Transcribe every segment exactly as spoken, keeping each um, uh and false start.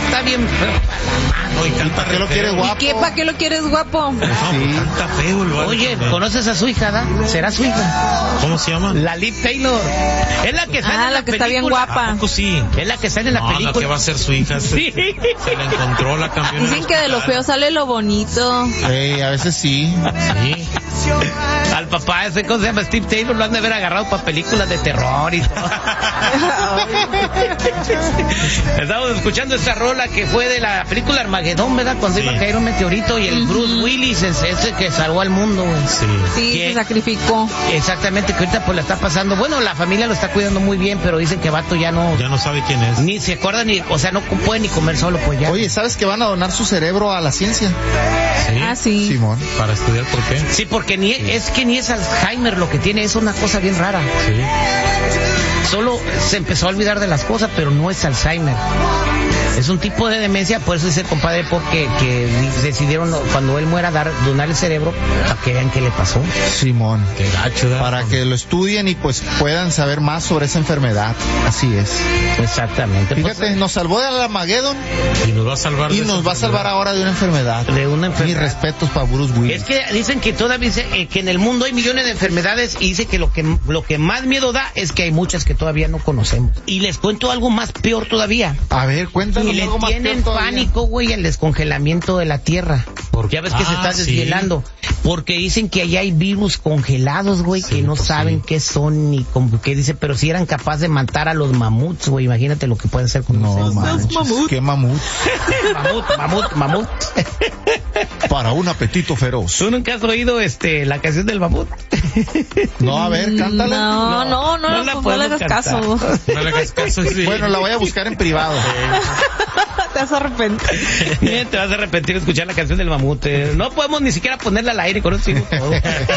está bien feo. Oye, canta ¿Para qué lo quieres guapo? ¿Y qué, para qué lo quieres guapo? No, sí. Canta feo el Oye, también. ¿conoces a su hija, da? ¿Será su hija? ¿Cómo se llama? La Liv Taylor. Es la que sale Ah, en la la que está bien película. guapa. ¿A poco sí? Es la que sale en la No, película. no, que va a ser su hija. Sí. Se la encontró, la cambió. Dicen que de lo feo sale lo bonito. Ey, a veces sí. Sí. Al papá ese, ¿cómo se llama? Steve Taylor, lo han de haber agarrado para películas de terror y todo. Estamos escuchando esta rola que fue de la película Armagedón, ¿verdad? Cuando Sí. iba a caer un meteorito y el Bruce Willis es ese que salvó al mundo, güey. Sí. Sí, ¿Qué? se sacrificó. Exactamente, que ahorita pues la está pasando. Bueno, la familia lo está cuidando muy bien, pero dicen que vato ya no... Ya no sabe quién es. Ni se acuerda, ni, o sea, no puede ni comer solo, pues ya. Oye, ¿sabes que van a donar su cerebro a la ciencia? Sí. Ah, sí. Simón. Para estudiar por qué. Sí, porque ni es que ni es Alzheimer lo que tiene, es una cosa bien rara. Sí. Solo se empezó a olvidar de las cosas, pero no es Alzheimer. Es un tipo de demencia, por eso dice el compadre porque que decidieron cuando él muera dar donar el cerebro para que vean qué le pasó. Simón. Qué gacho, ¿verdad? Para que lo estudien y pues puedan saber más sobre esa enfermedad. Así es. Exactamente. Fíjate, Pues, nos salvó del Armagedón Y nos va a salvar. y de nos esa va a salvar enfermedad. ahora de una enfermedad. de una Mis enfermedad. respetos para Bruce Willis. Es que dicen que todavía dice, eh, que en el mundo hay millones de enfermedades y dice que lo que lo que más miedo da es que hay muchas que todavía no conocemos. Y les cuento algo más peor todavía. A ver, cuéntanos Y le algo más tienen peor todavía. pánico, güey, el descongelamiento de la tierra. ¿Por qué? Ya ves que se Ah, está sí. deshielando. Porque dicen que allá hay virus congelados, güey, Sí, que no pues saben sí. qué son ni como que dice, pero si eran capaces de matar a los mamuts, güey, imagínate lo que pueden hacer con No, los manches, qué mamut. mamut, mamut, mamut. Para un apetito feroz. ¿Tú nunca has oído este la canción del mamut? No, a ver, cántala. No, no, no, no no, la no puedo le hagas cantar. caso. No le hagas caso, sí. Bueno, la voy a buscar en privado. Te vas a arrepentir. Bien, te vas a arrepentir de escuchar la canción del mamut. eh. No podemos ni siquiera ponerla al aire, con eso digo todo.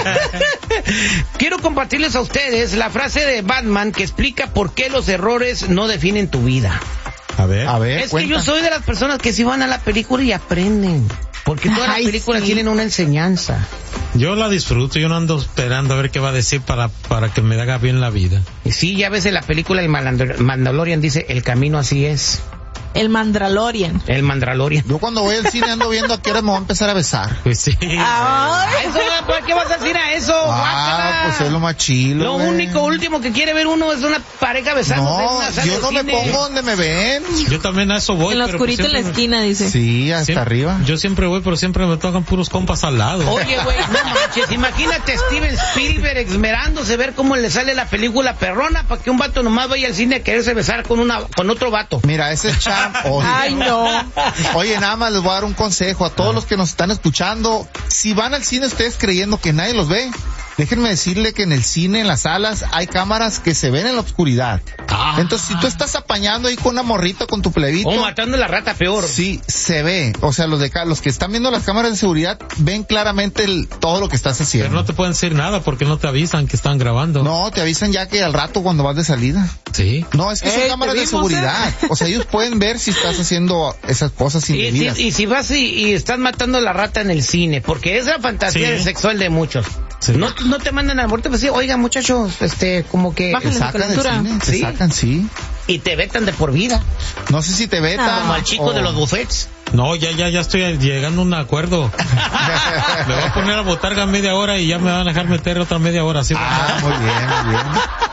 Quiero compartirles a ustedes la frase de Batman que explica por qué los errores no definen tu vida. A ver. A ver, Es cuenta. que yo soy de las personas que si van a la película y aprenden. Porque todas las Ay, películas sí. tienen una enseñanza. Yo la disfruto, yo no ando esperando a ver qué va a decir para, para que me haga bien la vida. Y sí, ya ves en la película el Mandal- Mandalorian dice, el camino así es. El Mandalorian. El Mandalorian. Yo cuando voy al cine ando viendo a qué hora me voy a empezar a besar. Pues sí. Ay, Ah, eso, ¿por qué vas a decir a eso? Ah, Guácala. pues es lo más chilo. Lo güey. único, último que quiere ver uno es una pareja besándose en No, una sala yo de no me cine. pongo donde me ven. Yo también a eso voy. en lo pero oscurito pues en la siempre- esquina, dice. Sí, hasta siempre- arriba. Yo siempre voy, pero siempre me tocan puros compas al lado. Oye, güey, no manches, imagínate a Steven Spielberg esmerándose ver cómo le sale la película perrona para que un vato nomás vaya al cine a quererse besar con una con otro vato. Mira, ese es Cham. Oye, Ay, no. oye, nada más les voy a dar un consejo a todos los que nos están escuchando. Si van al cine ustedes creyendo que nadie los ve, déjenme decirle que en el cine, en las salas, hay cámaras que se ven en la oscuridad. Ah. Entonces, si tú estás apañando ahí con una morrita, con tu plebito, O matando a la rata peor. sí, se ve. O sea, los de acá, los que están viendo las cámaras de seguridad, ven claramente el, todo lo que estás Pero haciendo. no te pueden decir nada porque no te avisan que están grabando. No, te avisan ya que al rato cuando vas de salida. Sí. No, es que son Ey, cámaras te de vimos, seguridad. O sea, ellos pueden ver si estás haciendo esas cosas Y, si- indebidas. y si vas y, y estás matando a la rata en el cine, porque es la fantasía Sí. sexual de muchos. Sí. No, no te mandan al muerto, pues sí, oigan muchachos, este, como que... Bájale Te la sacan del calentura. cine, te Sí. sacan, sí. Y te vetan de por vida, No sé si te vetan. como al chico o- de los buffets. No, ya, ya, ya estoy llegando a un acuerdo. Me voy a poner a botarga media hora y ya me van a dejar meter otra media hora. ¿Sí? Ah, muy bien, muy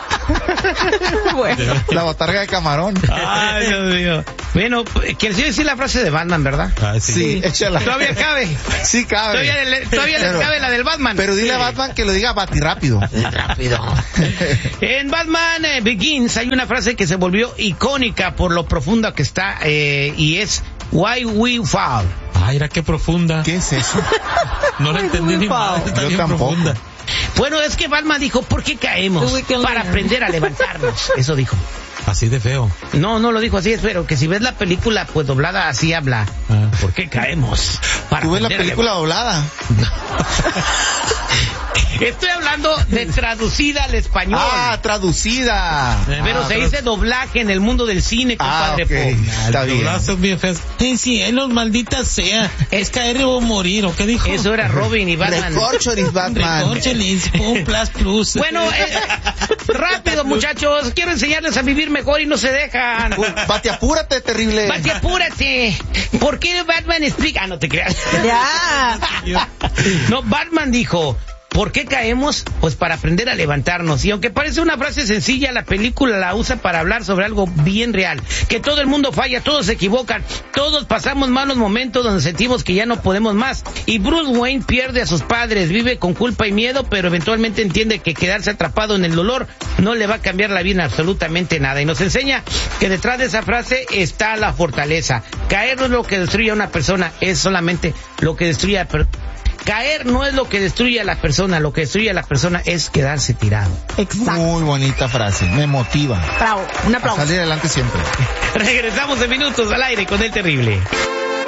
bien. Bueno. La botarga de camarón. Ay, Dios mío. Bueno, quieres decir la frase de Batman, ¿verdad? Ah, sí. Sí, échala. Todavía cabe. Sí cabe. Todavía, le, todavía les Pero- cabe la del Batman. Pero dile a Batman que lo diga batirápido. Rápido. En Batman eh, Begins hay una frase que se volvió icónica por lo profunda que está eh, y es Why We Fall. Ay, era qué profunda. ¿Qué es eso? No la entendí ni mal. Está Yo bien tampoco. profunda. Bueno, es que Batman dijo, ¿por qué caemos? The Weeknd Para Lion. aprender a levantarnos. Eso dijo. Así de feo. No, no lo dijo así, pero que si ves la película pues doblada así habla. Ah. ¿Por qué caemos? Para ¿Tú ves la aprender a película doblada? Estoy hablando de traducida al español. Ah, traducida. Pero ah, se pero... dice doblaje en el mundo del cine, compadre. Ah, okay. Está bien. Doblajes bien feos. En cielos, maldita sea. Es caer o morir, ¿o qué dijo? Eso era Robin y Batman. Recorcholis, Batman. Recorcholis, un plus plus. Bueno, eh, rápido, muchachos. Quiero enseñarles a vivir mejor y no se dejan. Bati, apúrate, terrible. Bati, apúrate. ¿Por qué Batman explica? Ah, no te creas. Ya. No, Batman dijo, ¿por qué caemos? Pues para aprender a levantarnos. Y aunque parece una frase sencilla, la película la usa para hablar sobre algo bien real. Que todo el mundo falla, todos se equivocan, todos pasamos malos momentos donde sentimos que ya no podemos más. Y Bruce Wayne pierde a sus padres, vive con culpa y miedo, pero eventualmente entiende que quedarse atrapado en el dolor no le va a cambiar la vida en absolutamente nada. Y nos enseña que detrás de esa frase está la fortaleza. Caer no es lo que destruye a una persona, es solamente lo que destruye a per- Caer no es lo que destruye a la persona, lo que destruye a la persona es quedarse tirado. Exacto. Muy bonita frase, me motiva. Bravo. Un A aplauso. salir adelante siempre. Regresamos en minutos al aire con El Terrible.